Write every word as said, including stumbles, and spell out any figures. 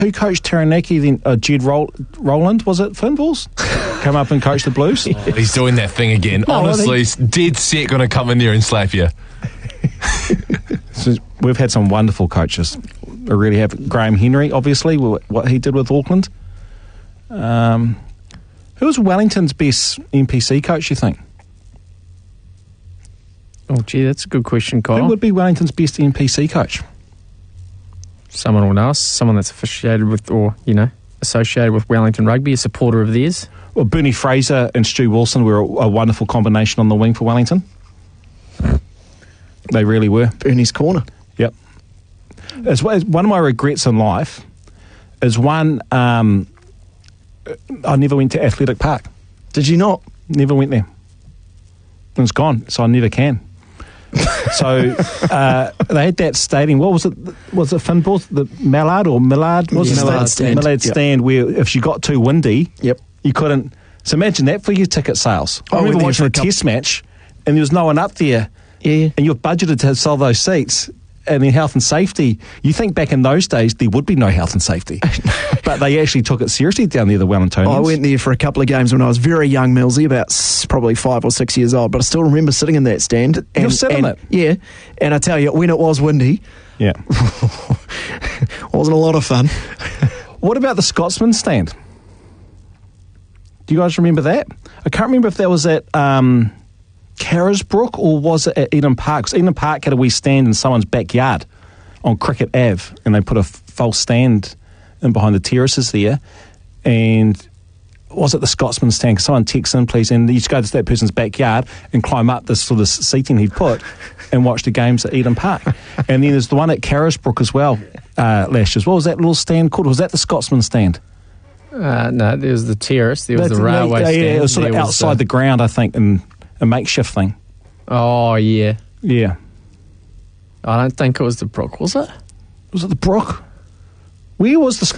Who coached Taranaki then? Uh, Jed Rol- Rowland, was it? Finballs? Come up and coach the Blues? He's doing that thing again. No, Honestly, I he's dead set going to come in there and slap you. So we've had some wonderful coaches. We really have. Graham Henry, obviously, what he did with Auckland. Um, who was Wellington's best N P C coach, you think? Oh, gee, that's a good question, Kyle. Who would be Wellington's best N P C coach? Someone would ask. Someone that's officiated with, or, you know, associated with Wellington Rugby, a supporter of theirs. Well, Bernie Fraser and Stu Wilson were a, a wonderful combination on the wing for Wellington. They really were. Bernie's corner. Yep. As well, one of my regrets in life is one, um, I never went to Athletic Park. Did you not? Never went there. And it's gone, so I never can. So uh, they had that stadium. What was it? Was it Finballs? The Mallard or Millard? What was Yeah, it? Millard stand. Millard Yep. stand where if you got too windy, Yep. you couldn't. So imagine that for your ticket sales. I, I went remember there watching for a a couple- test match and there was no one up there. Yeah. And you've budgeted to sell those seats. And in health and safety, you think back in those days there would be no health and safety. But they actually took it seriously down there, the Wellingtonians. I went there for a couple of games when I was very young, Millsy, about s- probably five or six years old, but I still remember sitting in that stand. And, You've sat in and- it? Yeah. And I tell you, when it was windy, Yeah. wasn't a lot of fun. What about the Scotsman stand? Do you guys remember that? I can't remember if that was at um, Carisbrook or was it at Eden Park? 'Cause Eden Park had a wee stand in someone's backyard on Cricket Ave, and they put a f- false stand in behind the terraces there. And was it the Scotsman stand? 'Cause someone texts in, please, and you just go to that person's backyard and climb up this sort of seating he'd put and watch the games at Eden Park. And then there's the one at Carisbrook as well, uh, Lashes. What was that little stand called? Was that the Scotsman stand? Uh, no, there was the terrace, there was That's- the railway yeah, stand. yeah, it was sort of there outside was the ground, I think, and a makeshift thing. Oh, yeah. Yeah. I don't think it was the Brook, was it? Was it the Brook? Where was the